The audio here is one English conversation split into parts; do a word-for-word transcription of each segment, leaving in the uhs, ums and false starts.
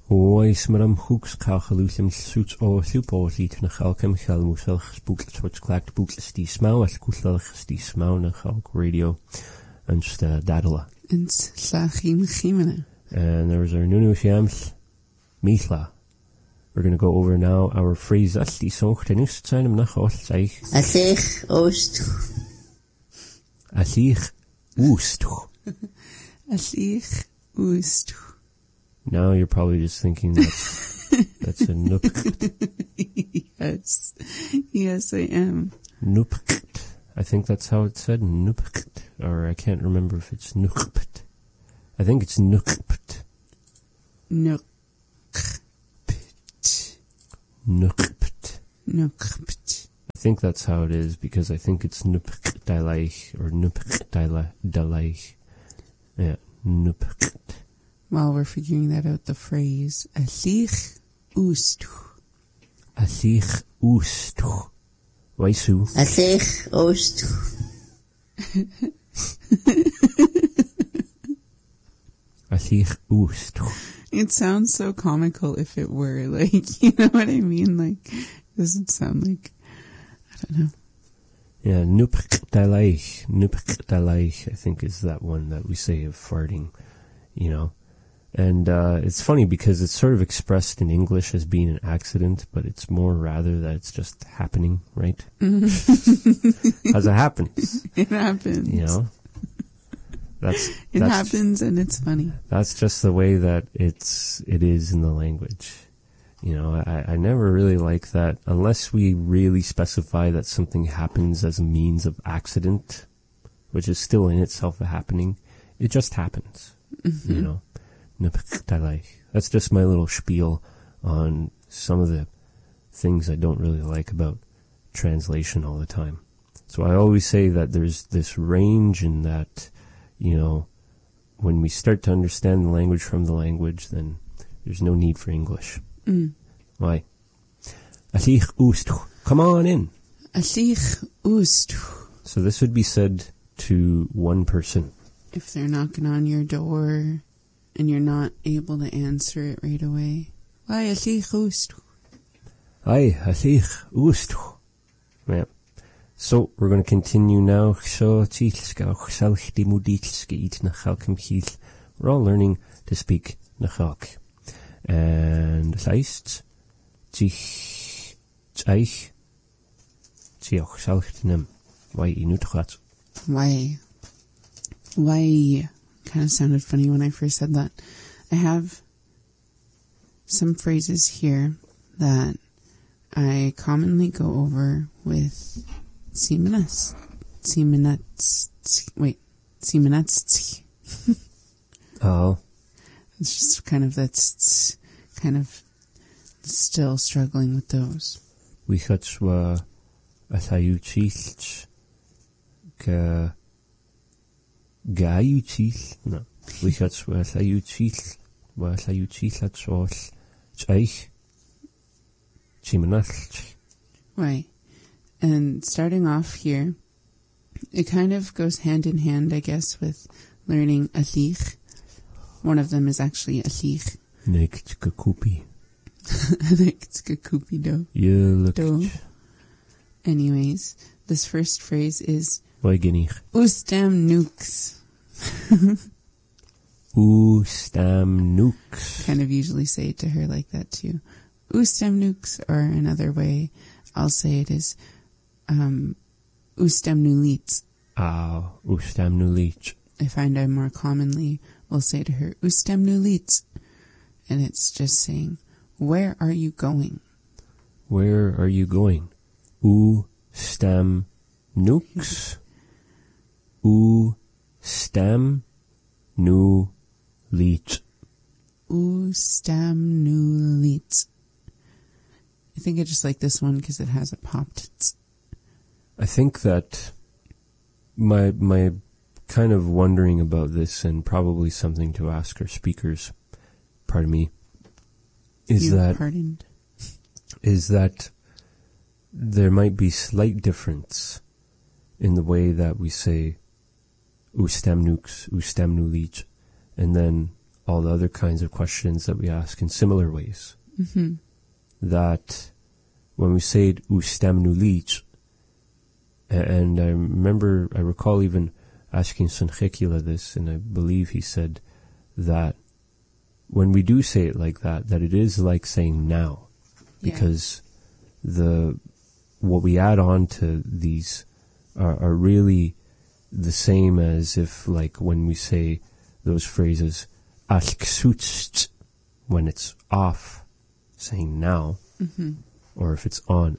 Oes maar am hoeks kalgelusem suits o supposit na chalkem chalmusel spooklet what's clacked books die smau as kuslach die smau na chalk radio and sta dadala. And slachim chimene. And there was our nunu shams mithla. We're going to go over now our phrase as die socht en ust zijn hem nach os zeig. Asich oost. Asich oost. Asich oost. Now you're probably just thinking that's that's a nook. Yes. Yes, I am. Noopkt. I think that's how it's said. Noopkt. Or I can't remember if it's nookpt. I think it's nookpt. Nookpt. Nookpt. Nookpt. I think that's how it is because I think it's noopkt dalaich or noopkt dalaich. Yeah, noopkt. While we're figuring that out, the phrase asich oost. Asich oost. Waisu. Asich oost. Asich oost. It sounds so comical if it were, like, you know what I mean? Like, it doesn't sound like, I don't know. Yeah, noopkt dalaich. Noopkt dalaich, I think, is that one that we say of farting, you know. And uh, it's funny because it's sort of expressed in English as being an accident, but it's more rather that it's just happening, right? As it happens. It happens. You know? That's, it that's, happens and it's funny. That's just the way that it's, it is in the language. You know, I, I never really like that unless we really specify that something happens as a means of accident, which is still in itself a happening. It just happens, mm-hmm. you know? That's just my little spiel on some of the things I don't really like about translation all the time. So I always say that there's this range in that, you know, when we start to understand the language from the language, then there's no need for English. Mm. Why? Asich oost. Come on in. Asich oost. So this would be said to one person. If they're knocking on your door and you're not able to answer it right away. Why, asich oost. Ay, asich oost. Yeah. So, we're going to continue now. So, we're all learning to speak Nachalk. And das heißt, sich, zeich, zioch, salchtnem, wai inutgat. Why? Why? Kind of sounded funny when I first said that. I have some phrases here that I commonly go over with Siemens. Siemens. Wait. Siemens. Oh. It's just kind of, that's kind of still struggling with those. We had wa athayuchich ka Gaiuchil, no. We had Wathayuchil, Wathayuchil at Source, Chaich, Chimanach. Right. And starting off here, it kind of goes hand in hand, I guess, with learning Alich. One of them is actually Alich. Nekchkakupi. Nekchkakupi do. Yeah, do. Anyways, this first phrase is Waigenich. Ustam nukes. Ustam nukes. Kind of usually say it to her like that too. Ustam nukes, or another way I'll say it is um, Ustam nulits. Ah, Ustam nulits. I find I more commonly will say to her Ustam nulits, and it's just saying, where are you going? Where are you going? Ustam nukes. Ustam nu leech. Ustam nu leech. I think I just like this one because it has a popped tz. I think that my my kind of wondering about this, and probably something to ask our speakers, pardon me, is You're that pardoned. is that there might be slight difference in the way that we say Ustam nukes, Ustam nu leech, and then all the other kinds of questions that we ask in similar ways. Mm-hmm. That when we say it, ustemnu lich, and I remember, I recall even asking Sanchekila this, and I believe he said that when we do say it like that, that it is like saying now, because yeah. the what we add on to these are, are really the same as if, like, when we say those phrases, when it's off, saying now, mm-hmm. or if it's on,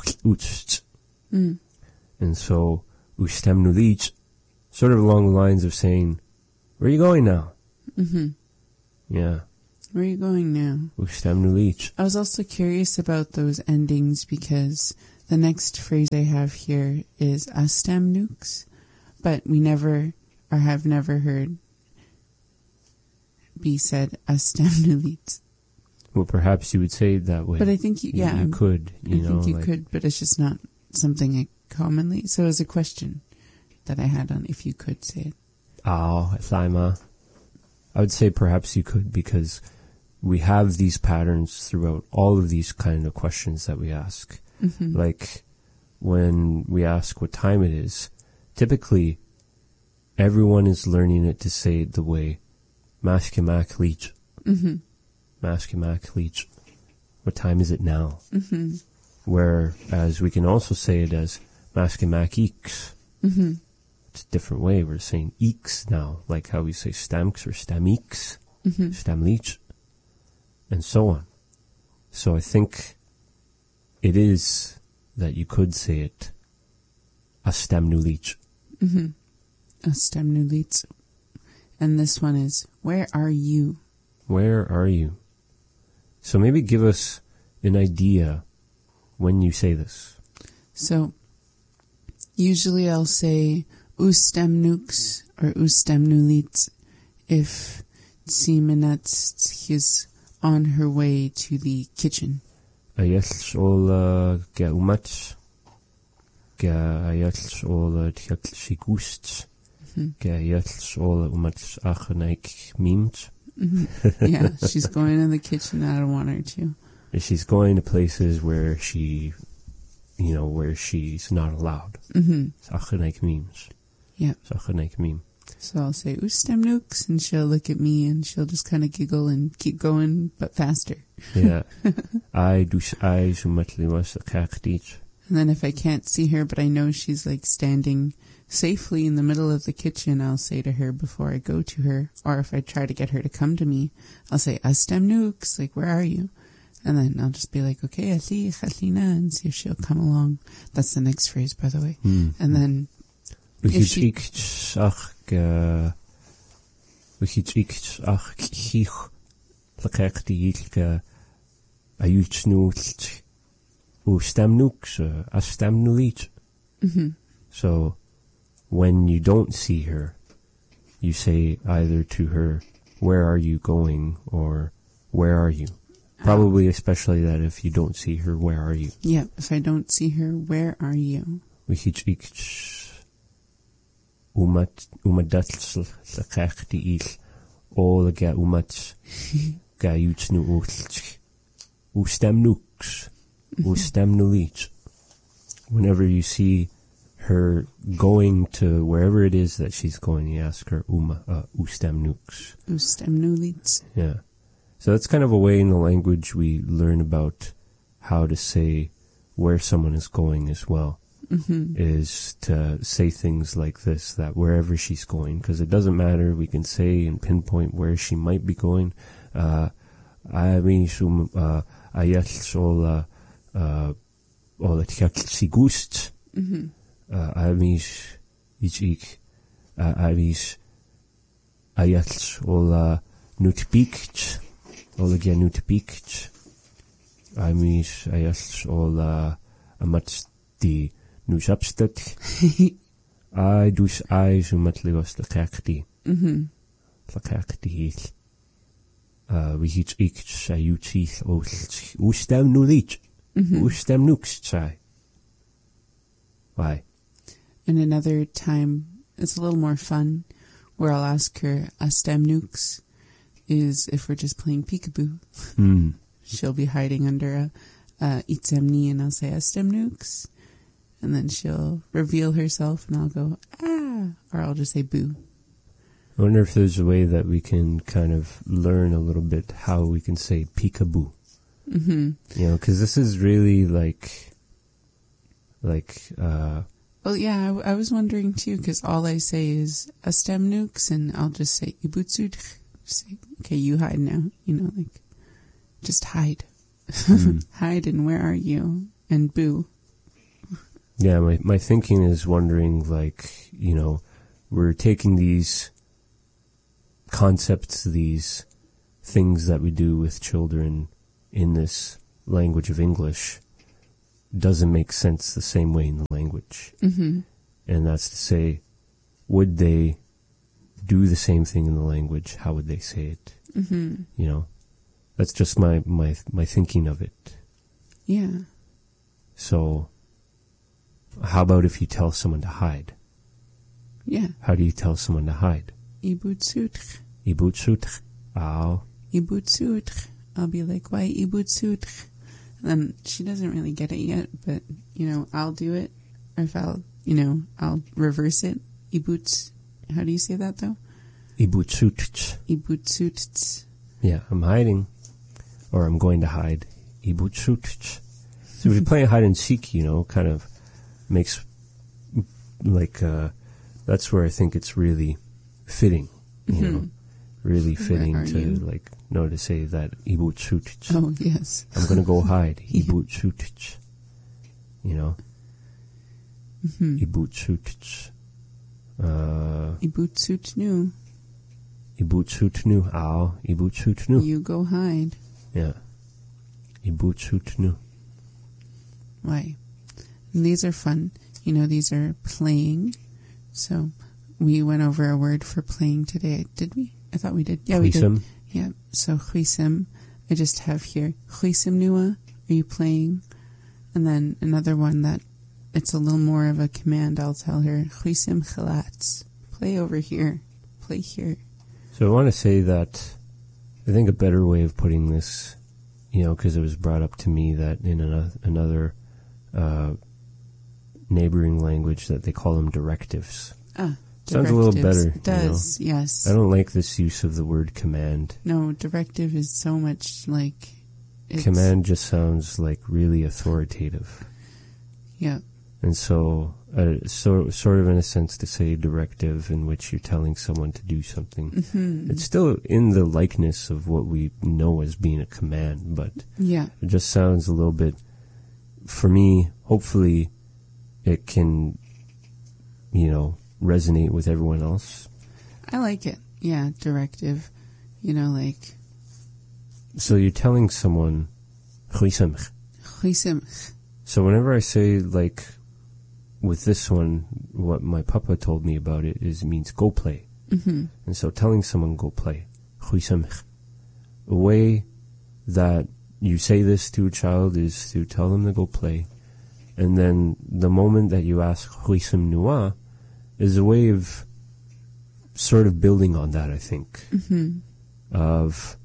mm. and so ustemnu lich, sort of along the lines of saying, where are you going now? Mm-hmm. Yeah. Where are you going now? Ustemnu lich. I was also curious about those endings because the next phrase I have here is astemnux, but we never, or have never heard be said astemnu lich. Well, perhaps you would say it that way. But I think, you, yeah. You, you could, you I know. think you like, could, but it's just not something I commonly, so it was a question that I had on if you could say it. Oh, Thaima. I would say perhaps you could, because we have these patterns throughout all of these kind of questions that we ask. Mm-hmm. Like when we ask what time it is, typically everyone is learning it to say it the way Maskimak Leach. Mm-hmm. Maskimak Leach. What time is it now? Mm-hmm. Whereas we can also say it as Maskimak Eeks. Mm-hmm. It's a different way. We're saying eeks now, like how we say stamks or stameeks, mm-hmm. stamleech, and so on. So I think it is that you could say it astemnu lich. Mm-hmm. Astemnu lich. And this one is, where are you? Where are you? So maybe give us an idea when you say this. So usually I'll say ustemnux or ustemnu lich if Simenat is on her way to the kitchen. Ayels ol ge umat, ge ayels ol tjaks sigust, ge ayels ol umat achanaik mimt. Yeah, she's going in the kitchen. I don't want her to. She's going to places where she, you know, where she's not allowed. Mm-hmm. Achanaik mims. Yeah. Achanaik mim. So I'll say ustemnux, and she'll look at me and she'll just kind of giggle and keep going, but faster. Yeah. I do. I so much was a kachtit. And then if I can't see her, but I know she's like standing safely in the middle of the kitchen, I'll say to her before I go to her, or if I try to get her to come to me, I'll say astemnux, like, where are you? And then I'll just be like, okay, ali, chalina, and see if she'll come along. That's the next phrase, by the way. Mm. And then if she... Mm-hmm. So when you don't see her, you say either to her, where are you going, or where are you? Probably especially that if you don't see her, where are you? Yeah, if I don't see her, where are you? Umat umadatl lakachti il all ga umat ga yutsnu ulch ustemnux ustemnulich. Whenever you see her going to wherever it is that she's going, you ask her uma uh, ustemnux. Ustemnulich. Yeah. So that's kind of a way in the language we learn about how to say where someone is going as well. Mm-hmm. Is to say things like this, that wherever she's going, because it doesn't matter, we can say and pinpoint where she might be going. Uh, I mean, ayat sol all it si gust. I mean, ich ich I mean, ayat all nutpikt, all again nutpikt. I mean, ayat all amat die nu substat. I dus I so much was the kakti. Mhm. The kakti hit. Uh we hit ik say you teeth o ustem nu lich. Ustem nux try. Why? And another time it's a little more fun where I'll ask her astem nux is if we're just playing peekaboo. Mm. She'll be hiding under a, a itzemni, and I'll say, Astem Nukes. And then she'll reveal herself, and I'll go, ah, or I'll just say boo. I wonder if there's a way that we can kind of learn a little bit how we can say peekaboo. Mm-hmm. You know, because this is really like, like, uh... Well, yeah, I, I was wondering too, because all I say is Astem Nukes, and I'll just say Ibutsud. Say, okay, you hide now. You know, like, just hide. Mm. Hide, and where are you? And boo. Yeah, my, my thinking is wondering, like, you know, we're taking these concepts, these things that we do with children in this language of English, doesn't make sense the same way in the language. Mm-hmm. And that's to say, would they do the same thing in the language? How would they say it? Mm-hmm. You know, that's just my, my, my thinking of it. Yeah. So, how about if you tell someone to hide? Yeah. How do you tell someone to hide? Ibutsud. Ibutsud. Ow. Ibutsud. I'll be like, why Ibutsud? And she doesn't really get it yet, but, you know, I'll do it. Or if I'll, you know, I'll reverse it. Ibuts. How do you say that, though? Ibutsud. Ibutsud. Yeah, I'm hiding. Or I'm going to hide. Ibutsud. So if you're playing hide and seek, you know, kind of makes, like, uh, that's where I think it's really fitting, you mm-hmm. know, really fitting to, you? like, know to say that Ibutsud. Oh, yes. I'm going to go hide. Ibutsud. You know? Mm-hmm. Ibutsud. Uh, Ibutsud. Ibutsud. Ow. Ibutsud. You go hide. Yeah. Ibutsud. Why? And these are fun. You know, these are playing. So we went over a word for playing today, did we? I thought we did. Yeah, we did. Yeah. So chuisim, I just have here chuisim nua. Are you playing? And then another one that it's a little more of a command. I'll tell her chuisim chalats. Play over here. Play here. So I want to say that I think a better way of putting this, you know, because it was brought up to me that in another, another uh, neighboring language that they call them directives. Ah, sounds a little better. It does, you know? Yes. I don't like this use of the word command. No, directive is so much like... It's, command just sounds like really authoritative. Yeah. And so, uh, so, sort of in a sense to say directive in which you're telling someone to do something. Mm-hmm. It's still in the likeness of what we know as being a command, but yeah. It just sounds a little bit, for me, hopefully it can, you know, resonate with everyone else. I like it. Yeah, directive. You know, like... So you're telling someone, chuisim. Chuisim. So whenever I say, like, with this one, what my papa told me about it is it means go play. Mm-hmm. And so telling someone go play, chuisim. A way that you say this to a child is to tell them to go play. And then the moment that you ask chuisim nua is a way of sort of building on that, I think. Mm-hmm. Of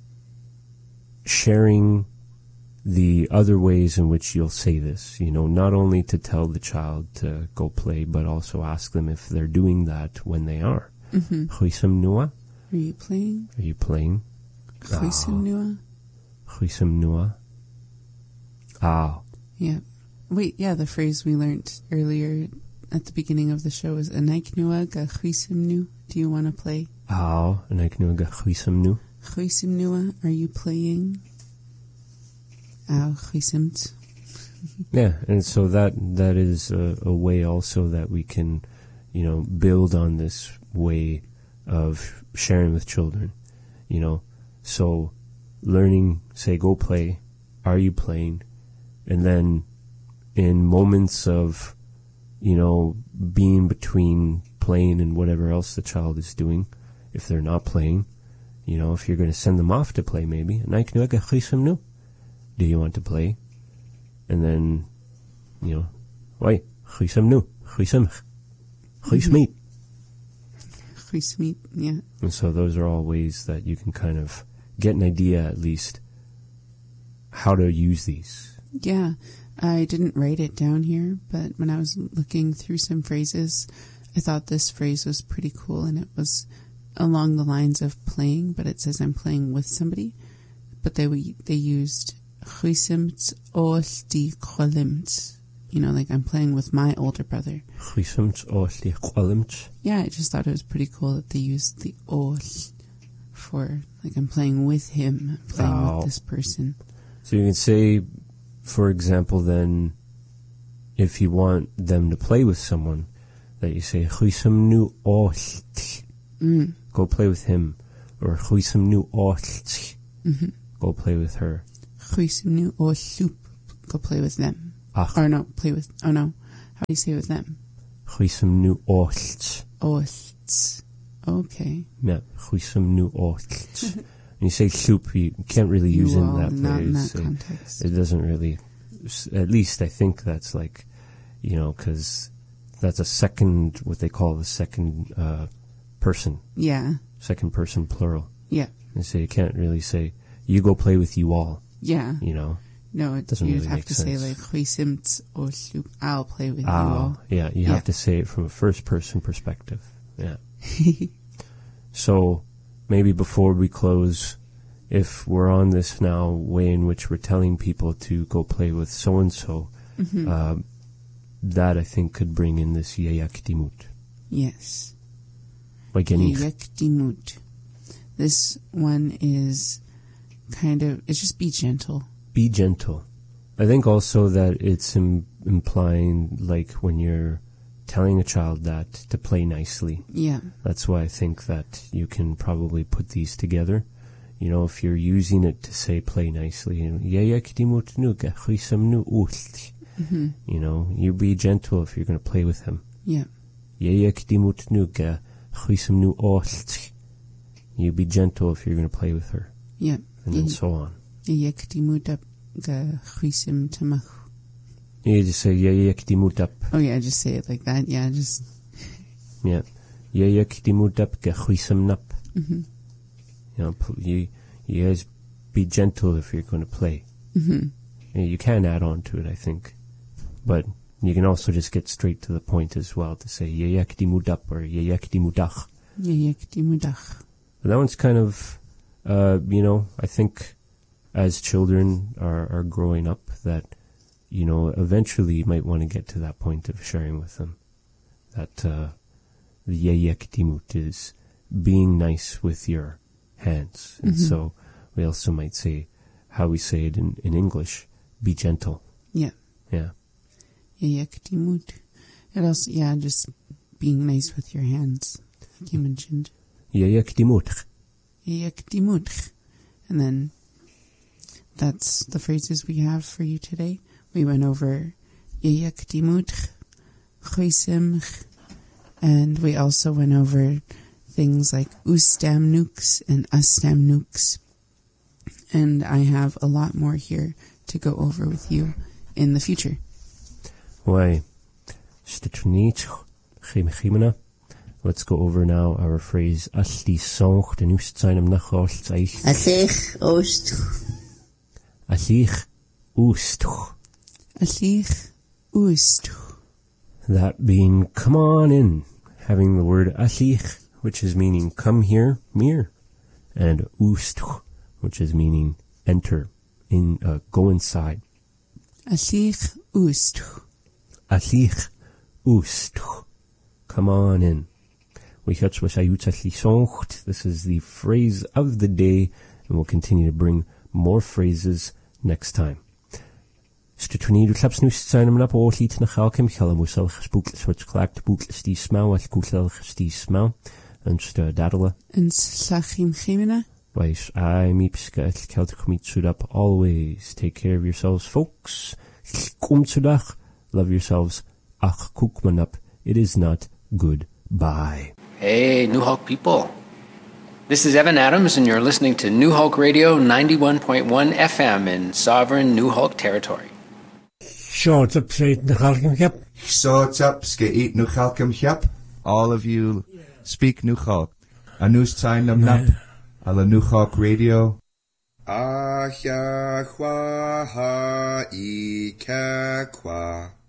sharing the other ways in which you'll say this, you know, not only to tell the child to go play, but also ask them if they're doing that when they are. Mm-hmm. Chuisim nua? Are you playing? Are you playing? Chuisim nua? Chuisim nua? Ah. Yeah. Wait, yeah, the phrase we learned earlier at the beginning of the show is Anaik nua ga chuisim nu. Do you want to play? Ah, Anaik nua ga chuisim nu. Chuisim nua, are you playing? Ow, chuisimt. Yeah, and so that that is a, a way also that we can, you know, build on this way of sharing with children, you know. So learning, say, go play, are you playing? And then in moments of, you know, being between playing and whatever else the child is doing, if they're not playing, you know, if you're going to send them off to play maybe, do you want to play? And then, you know, why? Chuisim nu, chuisim, chuismeet. Chuismeet, yeah. And so those are all ways that you can kind of get an idea, at least, how to use these. Yeah, I didn't write it down here, but when I was looking through some phrases, I thought this phrase was pretty cool, and it was along the lines of playing, but it says I'm playing with somebody, but they they used chuisimt ol di cholimt, you know, like I'm playing with my older brother. Chuisimt ol di cholimt. Yeah, I just thought it was pretty cool that they used the ol for, like, I'm playing with him, I'm playing oh. with this person. So you can say, for example, then, if you want them to play with someone, that you say, chuisem nu olt. Mm. Go play with him. Or chuisem nu olt. Mm-hmm. Go play with her. Chuisem nu olt. Go play with them. Ach. Or no, play with, oh no. How do you say with them? Chuisem nu olt. Olt. Okay. Yeah, chuisem nu olt. When you say soup, you can't really use you it in all, that not in phrase. that context. It, it doesn't really, at least I think that's like, you know, because that's a second, what they call the second uh, person. Yeah. Second person plural. Yeah. And so you can't really say, you go play with you all. Yeah. You know? No, it doesn't you'd really have make to sense. say like, chuisimt or soup, I'll play with Oh, you all. yeah, you Yeah. have to say it from a first person perspective. Yeah. So, maybe before we close, if we're on this now way in which we're telling people to go play with so-and-so, Mm-hmm. uh, that I think could bring in this yeyak dimut. Yes. Like any... Yeyak dimut. This one is kind of, it's just be gentle. Be gentle. I think also that it's im- implying, like, when you're telling a child that, to play nicely. Yeah. That's why I think that you can probably put these together. You know, if you're using it to say play nicely, you know, yeyak dimut nuga, chuisem nu ult. Mm-hmm. You know, you be gentle if you're going to play with him. Yeah. Yeyak dimut nuga, chuisem nu ult. You be gentle if you're going to play with her. Yeah. And then so on. Yeyak dimut up ga chuisim tamach. You just say yeyak dimut up. Oh yeah, just say it like that. Yeah, just. Yeah. Yeyak dimut up ga chuisem nap. Mm-hmm. You know, pl- you, you guys be gentle if you're going to play. Mm-hmm. And you can add on to it, I think. But you can also just get straight to the point as well to say yeyak dimudap or yeyak dimudach. Yeyak dimudach. But that one's kind of, uh, you know, I think as children are, are growing up that, you know, eventually you might want to get to that point of sharing with them. That uh, the yeyak dimut is being nice with your hands. And Mm-hmm. so we also might say, how we say it in, in English, be gentle. Yeah. Yeah. Yeyak dimut. It also, yeah, just being nice with your hands, like you mentioned. Yeyak dimut. Yeyak dimut. And then that's the phrases we have for you today. We went over yeyak dimut, chuisim, and we also went over things like ustam nukes and astam nukes. And I have a lot more here to go over with you in the future. Why? Let's go over now our phrase Asli sonch den Ustseinem nach Ostseich. Asich ostuch. Aslich Ustuch. Aslich ustuch. That being come on in, having the word Aslich, which is meaning come here, mir, and Ustuch, which is meaning enter, in uh, go inside. Aslich ustuch. Aslich Ustuch. Come on in. This is the phrase of the day, and we'll continue to bring more phrases next time. Stutrini du klaps nu zijn op oorliet naar galkem gellen moest al gespoekt soort klaakt boek die smau als koesel die smau en stu dadele En slachim chemina. Weis I meepska het kelt meet up always take care of yourselves folks kom dag love yourselves ach koekman up it is not good bye. Hey, New Hulk people. This is Evan Adams, and you're listening to New Hulk Radio ninety-one point one F M in sovereign New Hulk territory. Short up straight in the Halcom Cap. Short up skate no Halcom Cap. All of you Speak Nuchok. Anus Tsain Nam Nap. Ala Nuchok Radio. Ahya Kwa Ha Ika Kwa.